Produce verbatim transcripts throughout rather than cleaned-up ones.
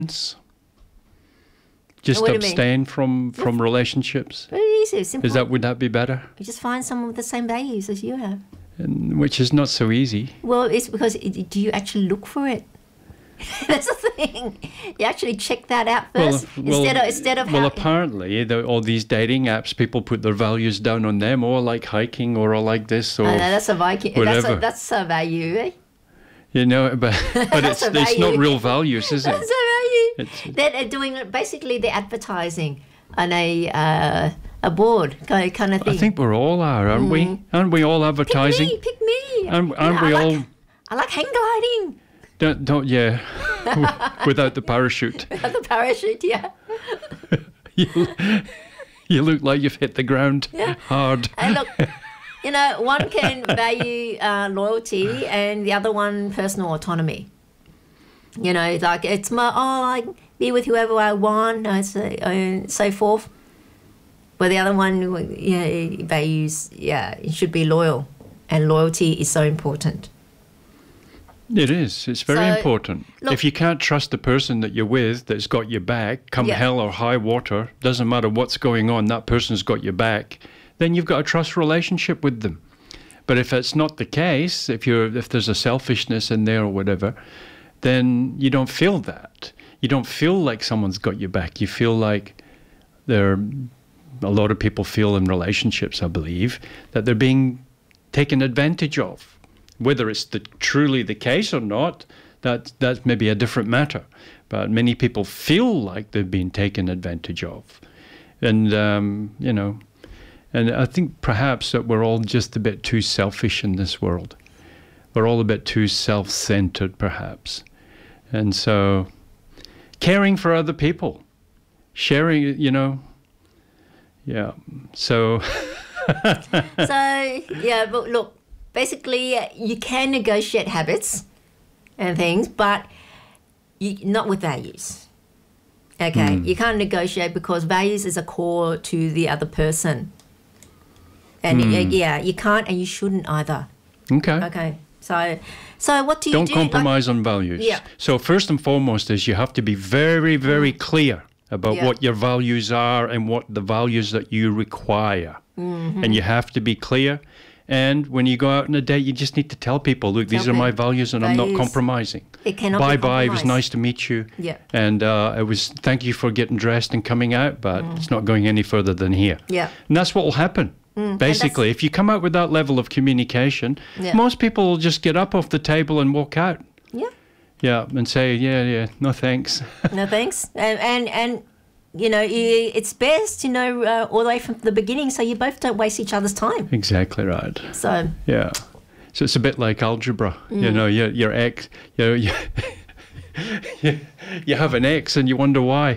Just What do you abstain from, from relationships? Very easy, simple. Is that, would that be better? You just find someone with the same values as you have. And, which is not so easy. Well, it's because it, do you actually look for it? That's the thing. You actually check that out first Well, well, instead of instead of well how, apparently the, all these dating apps, people put their values down on them. Oh, I like hiking, or I like this, or Oh, no, that's a Viking. whatever. That's a, that's a value. Eh? You know, but but it's a it's not value. real values, is it? That's a value. It's- They're doing basically they're advertising on a uh, a board kind kind of thing. I think we're all are, aren't we? Aren't we all advertising? Pick me, pick me. Aren't, aren't You know, we I all? like, I like hang gliding. Don't, don't yeah. Without the parachute, The parachute, yeah. you, you look like you've hit the ground Yeah. hard. And look, you know, one can value uh, loyalty and the other one personal autonomy. You know, like it's my, oh, I can be with whoever I want, and so, and so forth. But the other one, yeah, values, yeah, it should be loyal. And loyalty is so important. It is. It's very So, important. look- If you can't trust the person that you're with that's got your back, come Yeah. hell or high water, doesn't matter what's going on, that person's got your back, then you've got a trust relationship with them. But if it's not the case, if you're if there's a selfishness in there or whatever, then you don't feel that. You don't feel like someone's got your back. You feel like they're a lot of people feel in relationships, I believe, that they're being taken advantage of. Whether it's the, truly the case or not, that that's maybe a different matter. But many people feel like they've been taken advantage of. And, um, you know, and I think perhaps that we're all just a bit too selfish in this world. We're all a bit too self-centered, perhaps. And so caring for other people, sharing, you know, yeah, so... So, yeah, but look, basically, uh, you can negotiate habits and things, but you, not with values. Okay, you can't negotiate because values is a core to the other person. And y- yeah, you can't and you shouldn't either. Okay. Okay, so so what do you Don't do? Like- compromise on values. Yeah. So first and foremost is you have to be very, very clear about Yeah. what your values are and what the values that you require. Mm-hmm. And you have to be clear. And when you go out on a date, you just need to tell people, look, these Tell are my people. values and I'm not Values. compromising. It cannot be Bye-bye. It was compromised. nice to meet you. Yeah. And uh, it was, thank you for getting dressed and coming out, but it's not going any further than here. Mm. Yeah. And that's what will happen. Basically, if you come out with that level of communication, Yeah. most people will just get up off the table and walk out. Yeah. Yeah, and say, yeah, yeah, no thanks. No thanks. And and, and you know, i- it's best to know uh, all the way from the beginning so you both don't waste each other's time. Exactly right. So, Yeah. So it's a bit like algebra. Mm. You know, your your ex, you know, you, you, you have an ex and you wonder why.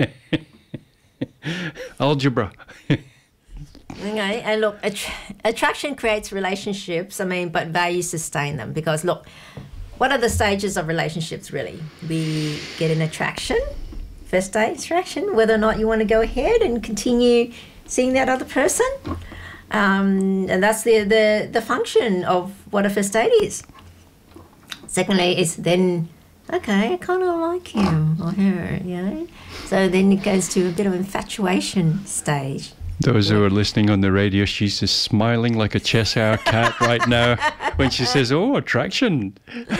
Algebra. okay, and look, att- attraction creates relationships, I mean, but values sustain them. Because, look, what are the stages of relationships, really? We get an attraction, first stage attraction, whether or not you want to go ahead and continue seeing that other person. Um, and that's the, the, the function of what a first date is. Secondly, is then, okay, I kind of like him or her, you know. So then it goes to a bit of infatuation stage. Those who are listening on the radio, she's just smiling like a Cheshire cat right now when she says, oh, attraction.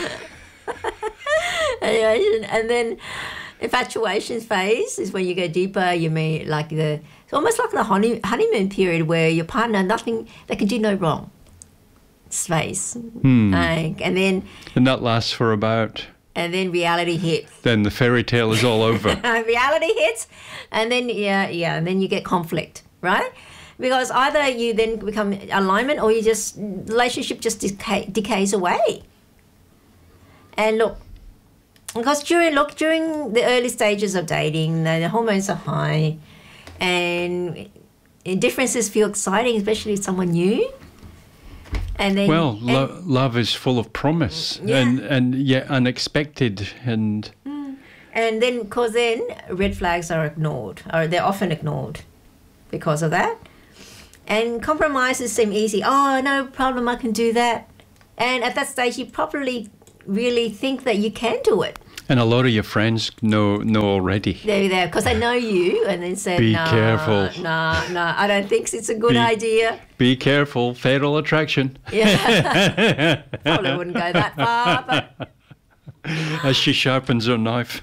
Anyway, and then infatuation phase is when you go deeper. You mean like the it's almost like the honey, honeymoon period where your partner nothing they can do no wrong. Space, like, and then And that lasts for about, and then reality hits. then the fairy tale is all over. Reality hits, and then yeah, yeah, and then you get conflict, right? Because either you then become alignment, or you just relationship just decay, decays away. And look, because during look during the early stages of dating, the, the hormones are high, and differences feel exciting, especially with someone new. And then Well, and- lo- love is full of promise Yeah. and, and yet unexpected. And And then, because then red flags are ignored, or they're often ignored because of that. And compromises seem easy. Oh, no problem, I can do that. And at that stage, you probably really think that you can do it. And a lot of your friends know know already. They're there because they know you, and then said, Be nah, careful. nah, nah, I don't think it's a good Be- idea. Be careful, fatal attraction. Yeah. Probably wouldn't go that far, but As she sharpens her knife.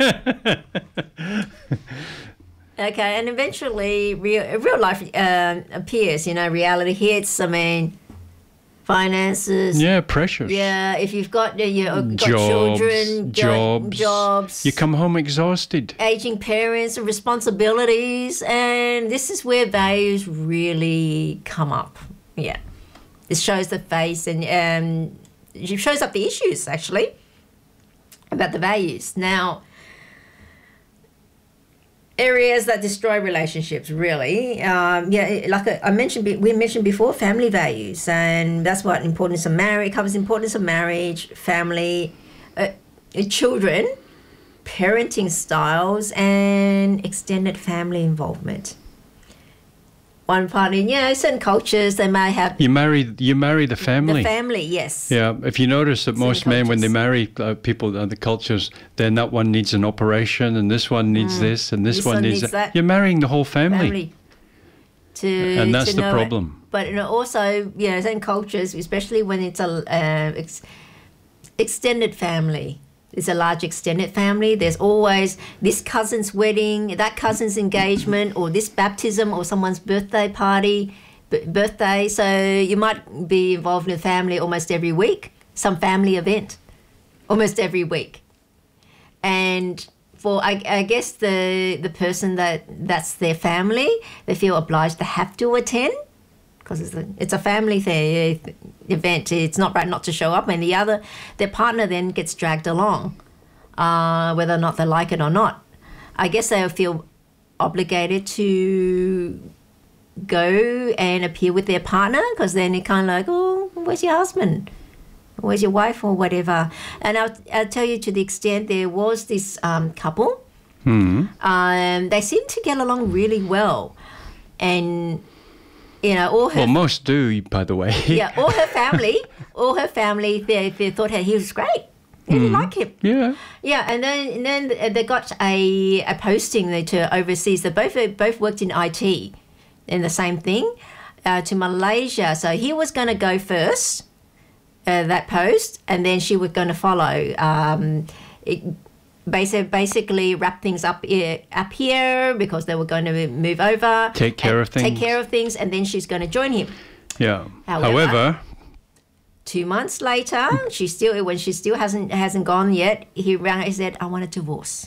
okay. And eventually, real real life um, appears. You know, reality hits. I mean, finances. Yeah, pressures. Yeah, if you've got uh, you've got Jobs, children, jo- jobs, jobs, You come home exhausted. aging parents, and responsibilities, and this is where values really come up. Yeah, this shows the face, and um, it shows up the issues actually about the values. Now, areas that destroy relationships really, um, yeah, like I mentioned, we mentioned before, family values, and that's what importance of marriage covers. Importance of marriage, family, uh, children, parenting styles, and extended family involvement. One part in, you know, certain cultures they may have You marry you marry the family. the family, yes. Yeah, if you notice that Certain most men, when they cultures. marry uh, people, other cultures, then that one needs an operation, and this one needs this, and this, This one, one needs needs that. that. You're marrying the whole family. family to And that's to the know it. problem. But you know, also, you know, certain cultures, especially when it's a uh, ex- extended family, it's a large extended family. There's always this cousin's wedding, that cousin's engagement, or this baptism, or someone's birthday party, b- birthday. So you might be involved in a family almost every week, some family event, almost every week, and for I, I guess the the person that that's their family, they feel obliged to have to attend because it's a, it's a family thing, event. It's not right not to show up, and the other their partner then gets dragged along, uh, whether or not they like it or not. I guess they feel obligated to go and appear with their partner because then it kind of like, oh, where's your husband? Where's your wife or whatever? And I'll, I'll tell you to the extent there was this um, couple. Hmm. Um, they seemed to get along really well. And, you know, all her... Well, most do, by the way. yeah, all her family, all her family, they, they thought he was great. They didn't like him. Yeah. Yeah, and then and then they got a, a posting there to overseas. They both both worked in I T, in the same thing, uh, to Malaysia. So he was going to go first, uh, that post, and then she was going to follow. Um, it, basically, basically wrap things up here, up here because they were going to move over. Take care and of things. Take care of things, and then she's going to join him. Yeah. However- However, Two months later, she still when she still hasn't hasn't gone yet. He rang. He said, "I want a divorce."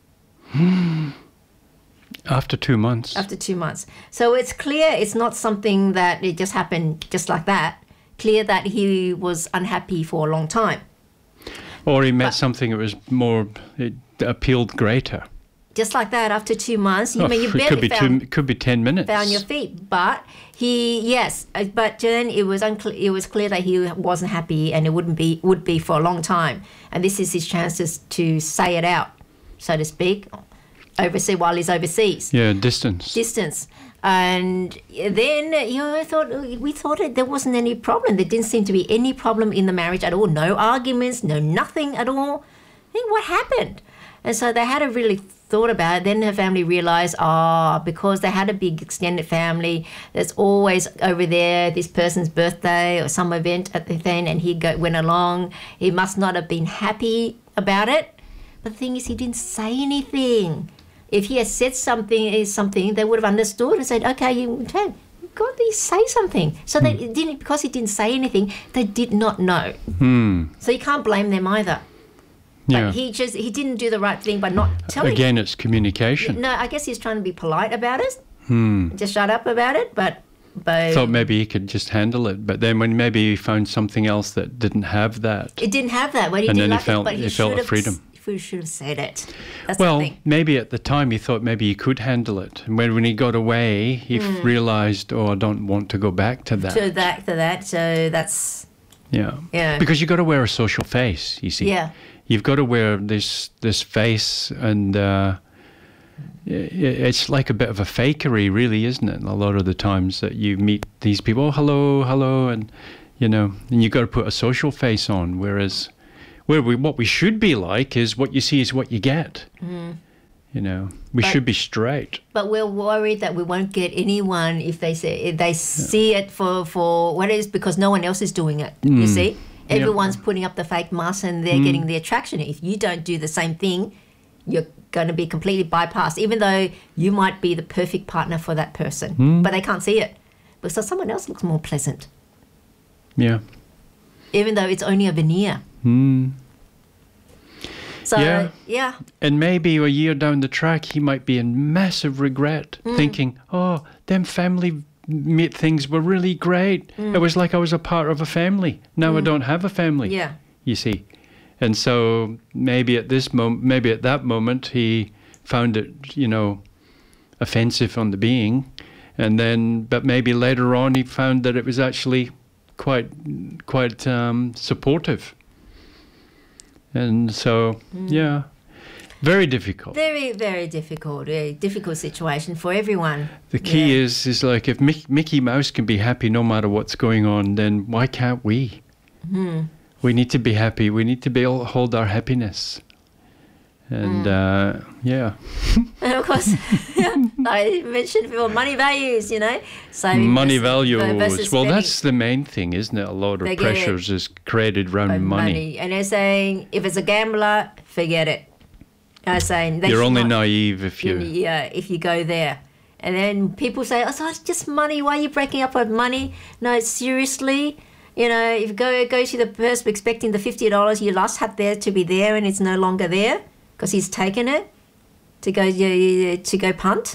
after two months. After two months, so it's clear it's not something that it just happened just like that. Clear that he was unhappy for a long time. Or he met but- something that was more, it appealed greater. Just like that, after two months, you Oh, mean you it barely could be found, two, it could be ten minutes. found your feet. But he, yes, uh, but then it was unclear. It was clear that he wasn't happy, and it wouldn't be would be for a long time. And this is his chance to, to say it out, so to speak, overseas while he's overseas. Yeah, distance. Distance. And then, you know, I thought we thought it, there wasn't any problem. There didn't seem to be any problem in the marriage at all. No arguments, no nothing at all. I think what happened? And so they had a really thought about it. Then her family realised, ah, oh, because they had a big extended family, there's always over there this person's birthday or some event at the thing, and he go, went along. He must not have been happy about it. But the thing is, he didn't say anything. If he had said something, is something, they would have understood and said, okay, you okay, got to say something. So they didn't, because he didn't say anything, they did not know. Hmm. So you can't blame them either. But Yeah. he just he didn't do the right thing by not telling. Again, it's communication. No, I guess he's trying to be polite about it. Hmm. Just shut up about it. But but Thought maybe he could just handle it, but then when maybe he found something else that didn't have that, it didn't have that. But he And didn't then he like felt- it. But he, he felt should the have, freedom. He should have said it. That's well, the thing. maybe at the time he thought maybe he could handle it, and when when he got away, he f realized, oh, I don't want to go back to that. To that to that. So that's Yeah. Yeah. Because you've got to wear a social face, you see. Yeah. You've got to wear this this face, and uh, i- i- it's like a bit of a fakery, really, isn't it? A lot of the times that you meet these people, oh, hello, hello, and, you know, and you've got to put a social face on, whereas Where we what we should be like is what you see is what you get. Mm. You know, we But- should be straight. But we're worried that we won't get anyone if they say if they see it for for what it is because no one else is doing it. You see, everyone's putting up the fake mask and they're getting the attraction. If you don't do the same thing, you're going to be completely bypassed. Even though you might be the perfect partner for that person, but they can't see it because someone else looks more pleasant. Yeah. Even though it's only a veneer. Mm. So Yeah. yeah, And maybe a year down the track, he might be in massive regret, Mm. thinking, "Oh, them family meet things were really great. It was like I was a part of a family. Now I don't have a family." Mm. yeah. You see, and so maybe at this moment, maybe at that moment, he found it, you know, offensive on the being, and then, but maybe later on, he found that it was actually quite, quite um, supportive. And so, yeah, very difficult. Very, very difficult, very difficult situation for everyone. The key Yeah. is, is like if Mick, Mickey Mouse can be happy no matter what's going on, then why can't we? We need to be happy. We need to be able to hold our happiness. And uh, yeah, And of course, I mentioned before money values, you know, saving money versus- values. versus Well, spending that's the main thing, isn't it? A lot of They get pressures is created around by money. And they're saying if it's a gambler, forget it. I'm saying they You're should only not- naive if you. yeah, if you go there. And then people say, oh, so it's just money. Why are you breaking up with money? No, seriously. You know, if you go, go to the person expecting the fifty dollars you last had there to be there and it's no longer there because he's taken it to go to go punt.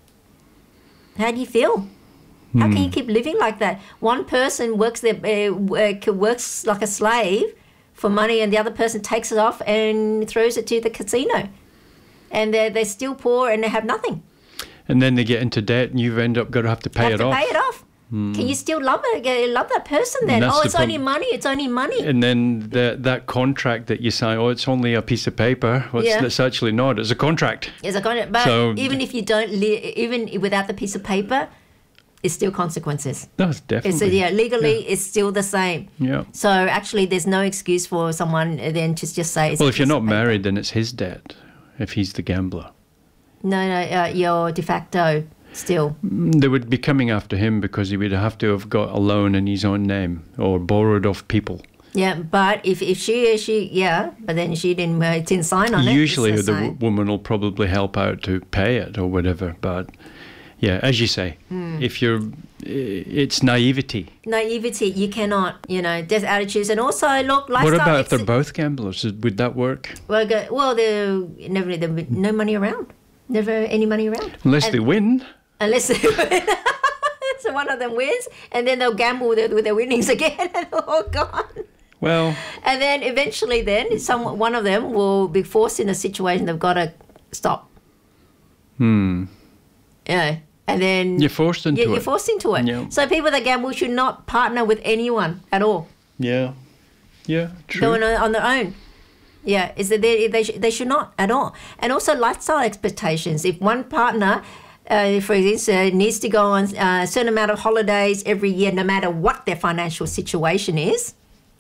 How do you feel? How can you keep living like that? One person works there, uh, work- works like a slave for money, and the other person takes it off and throws it to the casino, and they're they're still poor and they have nothing. And then they get into debt, and you end up going to have to pay have it to off. pay it off. Can you still love it? uh, Love that person then? That's Oh, the it's only prob- money. It's only money. And then that that contract that you sign, oh, it's only a piece of paper. Well, it's, Yeah. it's actually not. It's a contract. It's a con- but So- even if you don't, li- even without the piece of paper, it's still consequences. No, it's definitely. It's a, yeah, legally, it's still the same. Yeah. So actually, there's no excuse for someone then to just say. It's Well, a if you're piece not of paper. married, then it's his debt. If he's the gambler, No, no, uh, you're de facto still. Mm, they would be coming after him because he would have to have got a loan in his own name or borrowed off people. Yeah, but if, if she she yeah, but then she didn't uh, didn't sign on it. Usually, it's the the w- same. woman will probably help out to pay it or whatever. But yeah, as you say, Hmm. if you're, i- it's naivety. naivety. You cannot, you know, there's attitudes, and also look, lifestyle. What about if ex- they're both gamblers? Would that work? well, go, well, there never there be no money around, never any money around, Unless And- they win. unless they win. So one of them wins, and then they'll gamble with, their- with their winnings again, and they're all gone. Well, And then eventually, then some one of them will be forced in a situation they've got to stop. hmm. Yeah, and then You're forced into Yeah, it. you're forced into it. Yeah. So people that gamble should not partner with anyone at all. Yeah. Yeah, true. Going on, on their own. Yeah, is that they they, sh- they should not at all. And also lifestyle expectations. If one partner, uh, for instance, uh, needs to go on uh, a certain amount of holidays every year, no matter what their financial situation is,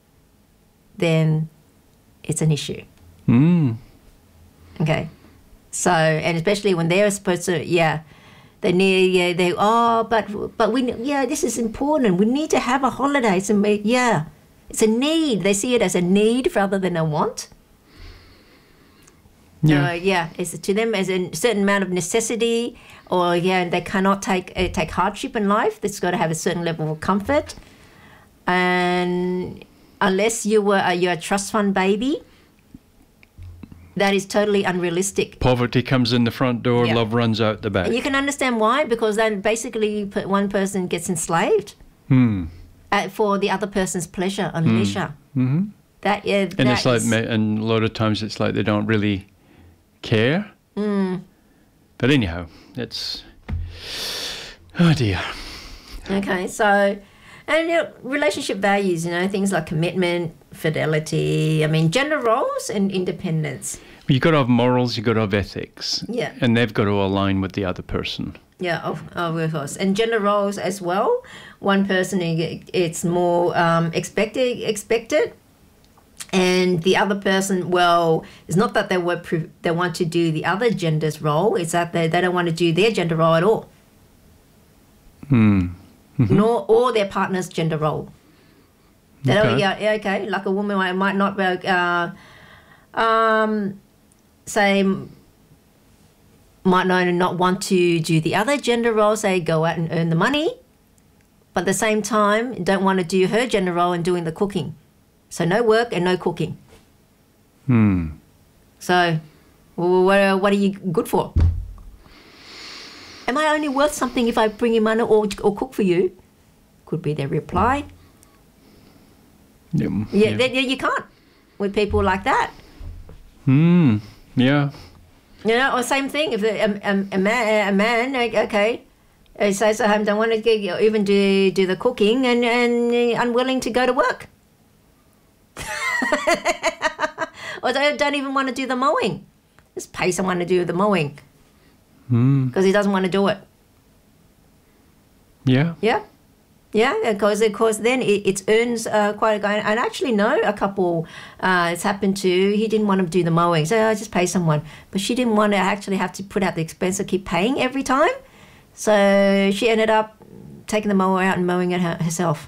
then it's an issue. Mm. Okay. So, and especially when they're supposed to, yeah, they need, yeah, they, oh, but, but we, yeah, this is important. We need to have a holiday. It's a, yeah, it's a need. They see it as a need rather than a want. Yeah. Uh, yeah, it's to them as a certain amount of necessity, or yeah, they cannot take uh, take hardship in life. It's got to have a certain level of comfort, and unless you were uh, you're a trust fund baby, that is totally unrealistic. Poverty comes in the front door, Yeah. love runs out the back. And you can understand why, because then basically you put- one person gets enslaved Hmm. uh, for the other person's pleasure and leisure. Mm-hmm. That yeah, And that it's like, is- ma- and a lot of times it's like they don't really care. Mm. But anyhow, it's, oh dear. Okay, so, and you know, relationship values, you know, things like commitment, fidelity, I mean, gender roles and independence. You've got to have morals, you've got to have ethics. Yeah. And they've got to align with the other person. Yeah, of, of course. And gender roles as well. One person, it- it's more um, expected, expected, And the other person, well, it's not that they were pre- they want to do the other gender's role. It's that they, they don't want to do their gender role at all. Hmm. Mm-hmm. Nor or their partner's gender role. They don't, Okay. yeah, yeah, okay. Like a woman might, might not be, uh, um, say, might not not want to do the other gender role. Say, go out and earn the money, but at the same time, don't want to do her gender role and doing the cooking. So no work and no cooking. Hmm. So, well, what, what are you good for? Am I only worth something if I bring you money or, or cook for you? Could be their reply. Yeah. Yeah, Yeah. then you can't with people like that. Hmm. Yeah. You know, or same thing. If a, a, a man, a man, like, okay, he says at home, don't want to get, even do do the cooking and and unwilling to go to work, or don't, don't even want to do the mowing. Just pay someone to do the mowing Hmm. because he doesn't want to do it. Yeah. Yeah. Yeah, because of course then it, it earns uh, quite a guy. And I actually know a couple uh, it's happened to. He didn't want to do the mowing, so I just pay someone. But she didn't want to actually have to put out the expense of keep paying every time. So she ended up taking the mower out and mowing it her, herself.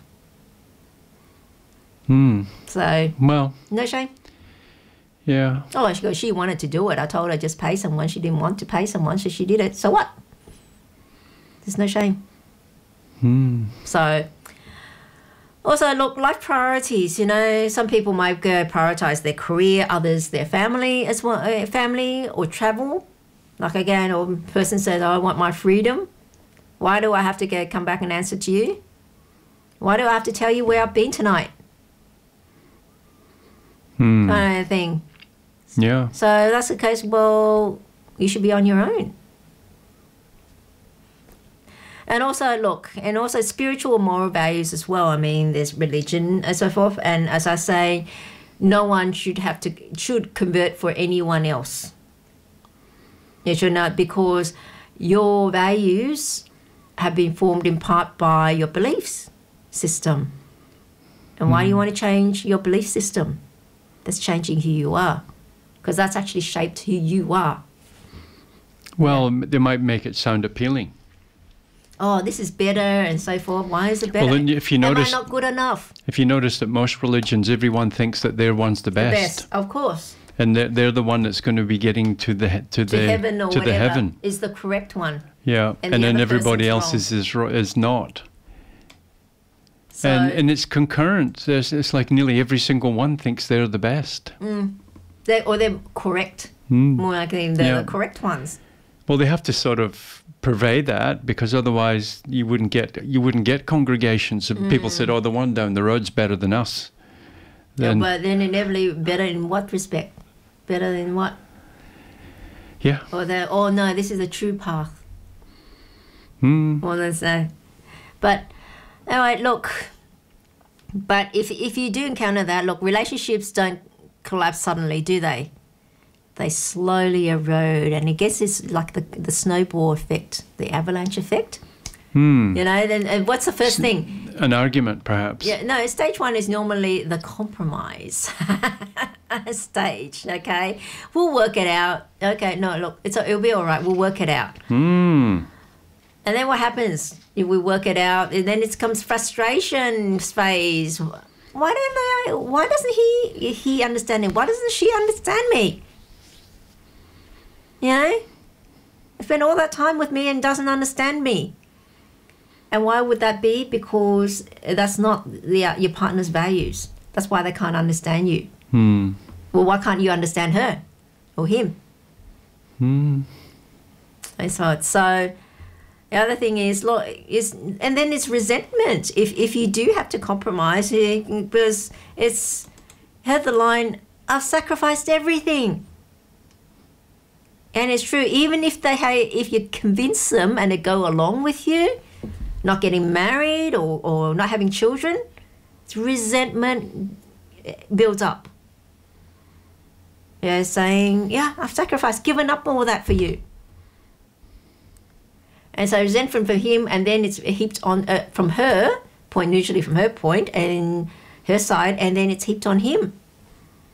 Hmm. So Well, no shame. yeah. Oh, she goes, she wanted to do it. I told her just pay someone. She didn't want to pay someone, so she did it. So what? There's no shame. Hmm. So, also, look, life priorities. You know, some people might go prioritize their career, others their family as well, uh, family or travel. Like again, or a person says, oh, "I want my freedom." Why do I have to go come back and answer to you? Why do I have to tell you where I've been tonight? Hmm. Kind of thing. Yeah. So that's the case. Well, you should be on your own. And also, look, and also spiritual moral values as well. I mean, there's religion and so forth. And as I say, no one should have to, should convert for anyone else. You should not, because your values have been formed in part by your beliefs system. And why do you want to change your belief system? That's changing who you are. Because that's actually shaped who you are. Well, they might make it sound appealing. Oh, this is better and so forth. Why is it better? Well, then if you notice, Am I not good enough? if you notice that most religions, everyone thinks that their one's the The best, best, of course. and they're, they're the one that's going to be getting to the he- to, To the heaven or to the whatever heaven. is the correct one. Yeah, and and, the then other everybody person's else wrong. is is ro- is not. So, and and it's concurrent. There's, it's like nearly every single one thinks they're the best. they or they're correct. Mm. More likely they're Yeah. the correct ones. Well, they have to sort of purvey that, because otherwise you wouldn't get you wouldn't get congregations of people said, "Oh, the one down the road's better than us." Yeah, Then but then inevitably better in what respect? Better than what? yeah, Or they oh no, this is a true path. mm. More than so. But anyway, look. But if if you do encounter that, look, relationships don't collapse suddenly, do they? They slowly erode, and it gets this like the the snowball effect, the avalanche effect. Mm. You know, then and what's the first thing? An argument, perhaps. Yeah, no, stage one is normally the compromise stage, okay? We'll work it out. Okay, no, look, it's it'll be all right. We'll work it out. Mm. And then what happens? If we work it out, and then it comes frustration phase. Why don't they? Why doesn't he he understand it? Why doesn't she understand me? You know, spent all that time with me and doesn't understand me. And why would that be? Because that's not the, uh, your partner's values. That's why they can't understand you. Mm. Well, why can't you understand her or him? Mm. And so, it's, so the other thing is, look, is and then it's resentment. If if you do have to compromise, eh, because it's heard the line, "I've sacrificed everything." And it's true. Even if they ha- if you convince them and they go along with you, not getting married or, or not having children, it's resentment builds up. Yeah, saying, yeah, I've sacrificed, given up all that for you. And so resentment from him, and then it's heaped on uh, from her point, usually from her point and her side, and then it's heaped on him.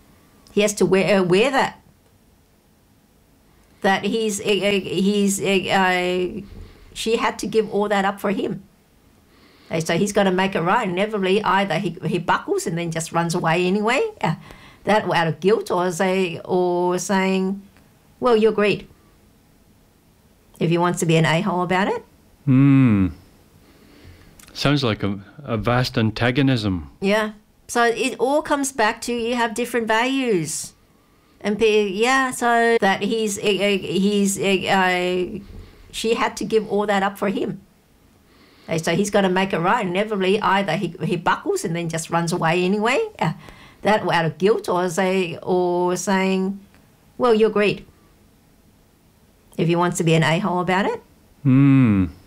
He has to wear, uh, wear that. That he's, uh, he's, uh, she had to give all that up for him. Uh, So he's got to make it right. Inevitably, either he, he buckles and then just runs away anyway, uh, that out of guilt, or say, or saying, well, you agreed. If he wants to be an a-hole about it. Hmm. Sounds like a, a vast antagonism. Yeah. So it all comes back to you have different values. And pe- yeah, so that he's, uh, he's, uh, she had to give all that up for him. Uh, So he's got to make it right. Inevitably, either he, he buckles and then just runs away anyway, uh, that out of guilt, or say, or saying, well, you agreed. If he wants to be an a-hole about it. Hmm.